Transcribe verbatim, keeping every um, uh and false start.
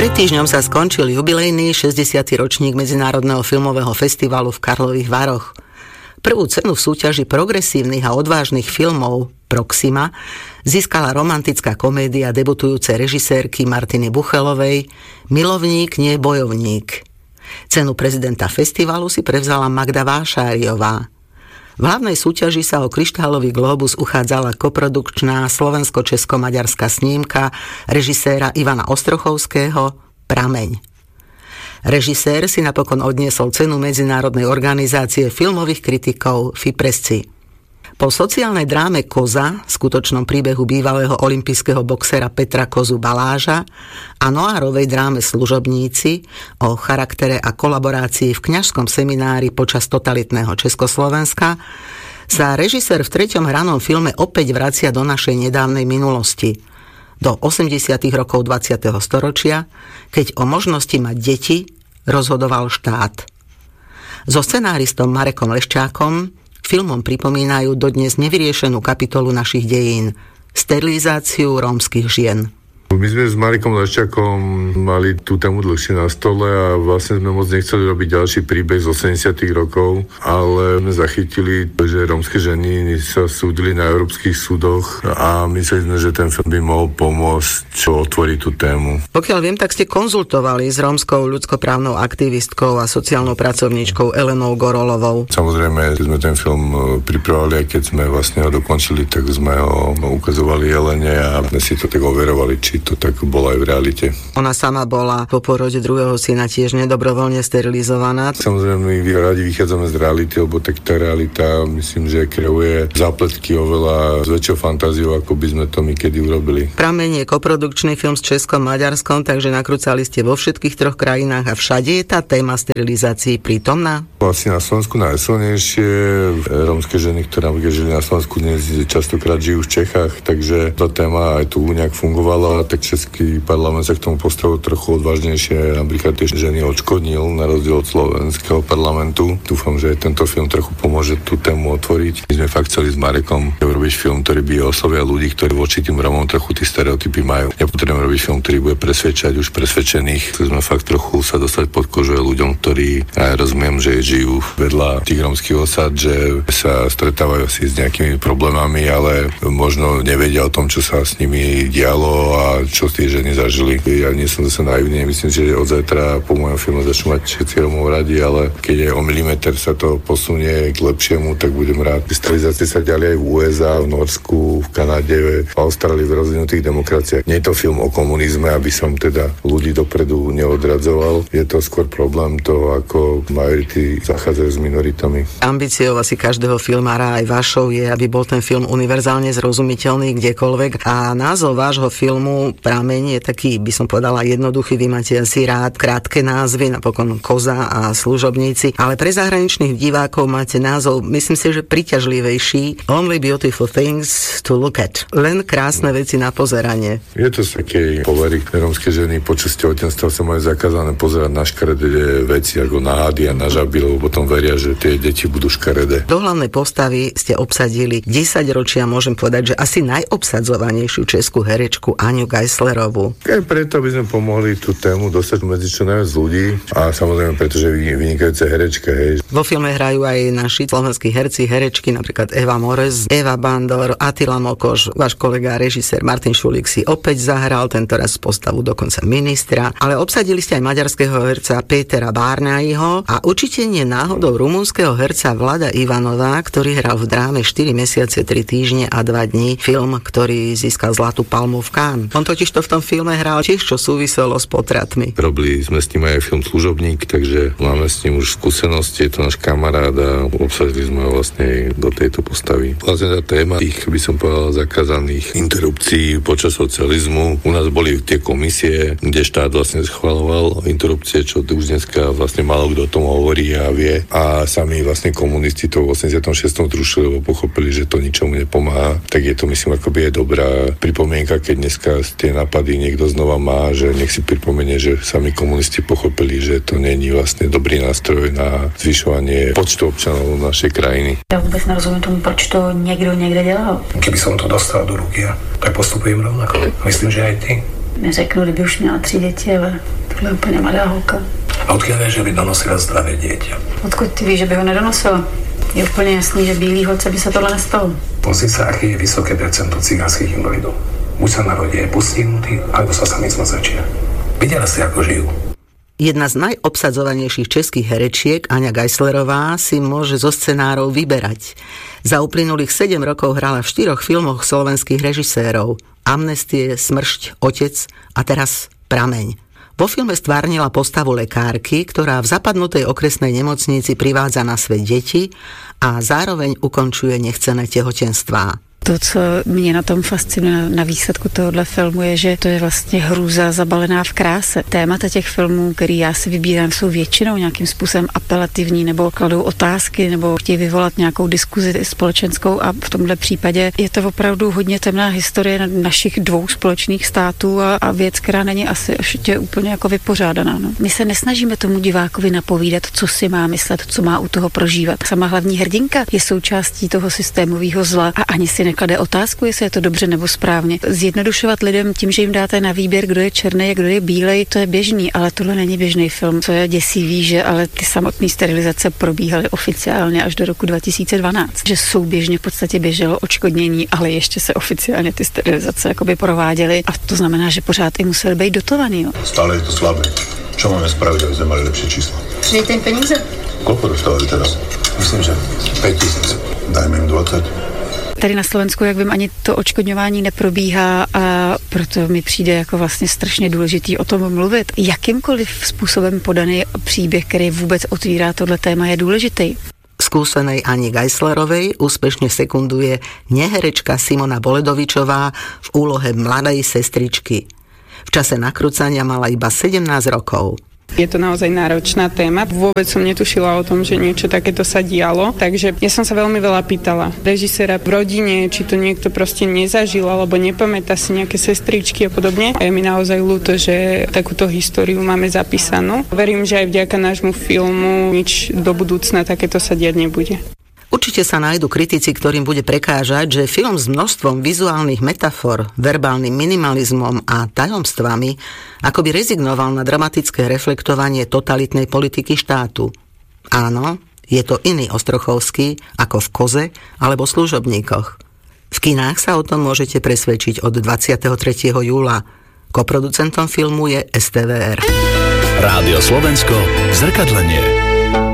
Pred týždňom sa skončil jubilejný šesťdesiaty ročník Medzinárodného filmového festivalu v Karlových Varoch. Prvú cenu v súťaži progresívnych a odvážnych filmov Proxima získala romantická komédia debutujúcej režisérky Martiny Buchelovej Milovník, nie bojovník. Cenu prezidenta festivalu si prevzala Magda Vášáriová. V hlavnej súťaži sa o kryštálový glóbus uchádzala koprodukčná slovensko-česko-maďarská snímka režiséra Ivana Ostrochovského Prameň. Režisér si napokon odniesol cenu Medzinárodnej organizácie filmových kritikov FIPRESCI. Po sociálnej dráme Koza, skutočnom príbehu bývalého olympijského boxera Petra Kozu Baláža a noárovej dráme Služobníci o charaktere a kolaborácii v kňažskom seminári počas totalitného Československa sa režisér v treťom hranom filme opäť vracia do našej nedávnej minulosti, do osemdesiatych rokov dvadsiateho storočia, keď o možnosti mať deti rozhodoval štát. So scenáristom Marekom Leščákom filmom pripomínajú dodnes nevyriešenú kapitolu našich dejín – sterilizáciu rómskych žien. My sme s Marekom Leščákom mali tú tému dlhšie na stole a vlastne sme moc nechceli robiť ďalší príbeh z osemdesiatych rokov, ale sme zachytili, že rómske ženy sa súdili na európskych súdoch a mysleli sme, že ten film by mohol pomôcť otvoriť tú tému. Pokiaľ viem, tak ste konzultovali s rómskou ľudskoprávnou aktivistkou a sociálnou pracovníčkou Elenou Gorolovou. Samozrejme, keď sme ten film pripravovali, aj keď sme vlastne ho dokončili, tak sme ho ukazovali Elene a sme si to tak overovali, či to tak bolo aj v realite. Ona sama bola po porode druhého syna tiež nedobrovoľne sterilizovaná. Samozrejme, my radi vychádzame z reality, lebo tak tá realita, myslím, že kreuje zápletky oveľa s väčšou fantáziou, ako by sme to my kedy urobili. Prameň je koprodukčný film s Českom, Maďarskom, takže nakrúcali ste vo všetkých troch krajinách a všade je tá téma sterilizácií prítomná? Asi na Slovensku najsilnejšie. Rómske ženy, ktoré žili na Slovensku, dnes častokrát žijú v Čechách, takže tá téma aj tu nejak fungovala. Tak český parlament sa k tomu postavil trochu odvážnejšie, napríklad tie ženy odškodnil na rozdiel od slovenského parlamentu. Dúfam, že aj tento film trochu pomôže tú tému otvoriť. My sme fakt chceli s Marekom urobiť film, ktorý by oslovil ľudí, ktorí voči tým Rómom trochu tie stereotypy majú. Nepotrebujeme robiť film, ktorý bude presvedčať už presvedčených. Chceli sme fakt trochu sa dostať pod kožu ľuďom, ktorí, ja rozumiem, že žijú vedľa tých rómskych osad, že sa stretávajú asi s nejakými problémami, ale možno nevedia o tom, čo sa s nimi dialo a čo tie ženy zažili. Ja nie som zase naivný, myslím, že od zajtra po mojom filmu začnú mať všetci Rómov radi, ale keď je o milimeter sa to posunie k lepšiemu, tak budem rád. Sterilizácie sa diali aj v ú es á, v Norsku, v Kanade, v Austrálii, v rozvinutých demokraciách. Nie je to film o komunizme, aby som teda ľudí dopredu neodradzoval. Je to skôr problém toho, ako majority zachádzajú s minoritami. Ambíciou asi každého filmára aj vašou je, aby bol ten film univerzálne zrozumiteľný kdekoľvek a názov vášho filmu Prameň je taký, by som povedala, jednoduchý, vy máte asi rád krátke názvy, napokon Koza a Služobníci, ale pre zahraničných divákov máte názov, myslím si, že priťažlivejší, Only Beautiful Things to Look At. Len krásne veci na pozeranie. Je to z takej povery, rómske ženy počas tehotenstva sa majú zakázané pozerať na škaredé veci, ako na hady a na žaby, lebo potom veria, že tie deti budú škaredé. Do hlavnej postavy ste obsadili desaťročia, môžem povedať, že asi najobsadzovanejšiu českú herečku Aňu Geislerovú. Aj preto by sme pomohli tú tému dostať medzi čo najviac ľudí a samozrejme preto, že vynikajúca herečka, hej. Vo filme hrajú aj naši slovenskí herci, herečky, napríklad Eva Morez, Eva Bandor, Attila Mokoš, váš kolega režisér Martin Šulík si opäť zahral, tentoraz postavu dokonca ministra, ale obsadili ste aj maďarského herca Pétera Bárnáiho a určite nie náhodou rumunského herca Vlada Ivanova, ktorý hral v dráme štyri mesiace, tri týždne a dva dní film, ktorý získal Zlatú palmu v Cannes. On totiž to v tom filme hral tiež, čo súviselo s potratmi. Robili sme s ním aj film Služobník, takže máme s ním už skúsenosti, je to náš kamarát a obsadili sme ho vlastne do tejto postavy. Vlastne tá téma tých, by som povedal, zakázaných interrupcií počas socializmu. U nás boli tie komisie, kde štát vlastne schvaľoval interrupcie, čo už dneska vlastne málo kto o tom hovorí a vie. A sami vlastne komunisti to v osemdesiatom šiestom zrušili, lebo pochopili, že to ničomu nepomáha. Tak je to, myslím, akoby je dobrá pripomienka, keď dneska tie nápady niekto znova má, že nech si pripomenie, že sami komunisti pochopili, že to není vlastne dobrý nástroj na zvyšovanie počtu občanov našej krajiny. Ja vôbec nerozumiem tomu, proč to niekto niekde dělal. Keby som to dostal do ruky, tak postupujem rovnako. Myslím, že aj ty. Neřeknu, kdyby už měla tři děti, ale Tohle je úplně mladá holka. A odkiaľ vieš, že by donosila zdravé dieťa? Odkud ty víš, že by ho nedonosila? Je úplně jasný, že bílý holce by se tohle nestalo. Pozri sa, aké je vysoké percento cigánskych invalidov. Buď sa narodí aj postihnutý, alebo sa sami zmrzačia. Videla si, ako žijú. Jedna z najobsadzovanejších českých herečiek, Aňa Geislerová, si môže zo scenárov vyberať. Za uplynulých sedem rokov hrala v štyroch filmoch slovenských režisérov. Amnestie, Smršť, Otec a teraz Prameň. Vo filme stvárnila postavu lekárky, ktorá v zapadnutej okresnej nemocnici privádza na svet deti a zároveň ukončuje nechcené tehotenstvá. To, co mě na tom fascinuje na výsledku tohohle filmu, je, že to je vlastně hrůza zabalená v kráse. Témata těch filmů, který já si vybírám, jsou většinou nějakým způsobem apelativní nebo kladou otázky nebo chtějí vyvolat nějakou diskuzi společenskou a v tomhle případě je to opravdu hodně temná historie našich dvou společných států a, a věc, která není asi ještě úplně jako vypořádaná. No. My se nesnažíme tomu divákovi napovídat, co si má myslet, co má u toho prožívat. Sama hlavní hrdinka je součástí toho systémového zla a ani si neklade otázku, jestli je to dobře nebo správně. Zjednodušovat lidem tím, že jim dáte na výběr, kdo je černý a kdo je bílej, to je běžný, ale tohle není běžný film. Co je děsivý, že ale ty samotné sterilizace probíhaly oficiálně až do roku dva tisíce dvanáct. Že souběžně v podstatě běželo odškodnění, ale ještě se oficiálně ty sterilizace jakoby prováděly a to znamená, že pořád i museli být dotovaný. Jo. Stále je to slabé. Čo máme spraviť, aby sme mali lepšie číslo? Přidejte jim peníze. Koľko dostávali teraz? Myslím, že päť tisíc. Dajme im dvadsať. Tady na Slovensku, jak vím, ani to odškodňování neprobíhá a proto mi přijde jako vlastně strašně důležitý o tom mluvit. Jakýmkoliv způsobem podaný příběh, který vůbec otvírá tohle téma, je důležitý. Skúsenej Ani Geislerovej úspešne sekunduje neherečka Simona Boledovičová v úlohe mladej sestričky. V čase nakrúcania mala iba sedemnásť rokov. Je to naozaj náročná téma. Vôbec som netušila o tom, že niečo takéto sa dialo. Takže ja som sa veľmi veľa pýtala režiséra v rodine, či to niekto proste nezažil alebo nepamätá si nejaké sestričky a podobne. A je mi naozaj ľúto, že takúto históriu máme zapísanú. Verím, že aj vďaka nášmu filmu nič do budúcna takéto sa diať nebude. Určite sa nájdu kritici, ktorým bude prekážať, že film s množstvom vizuálnych metafor, verbálnym minimalizmom a tajomstvami akoby rezignoval na dramatické reflektovanie totalitnej politiky štátu. Áno, je to iný Ostrochovský ako v Koze alebo Služobníkoch. V kinách sa o tom môžete presvedčiť od dvadsiateho tretieho júla. Koproducentom filmu je es té vé er. Rádio Slovensko, Zrkadlenie.